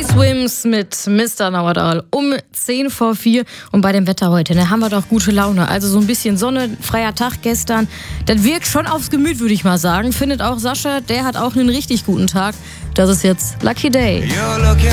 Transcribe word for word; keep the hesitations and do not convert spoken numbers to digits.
Swims mit Mister Nauerdal um zehn vor vier. Und bei dem Wetter heute, ne, haben wir doch gute Laune. Also so ein bisschen Sonne, freier Tag gestern. Das wirkt schon aufs Gemüt, würde ich mal sagen. Findet auch Sascha, der hat auch einen richtig guten Tag. Das ist jetzt Lucky Day. You're looking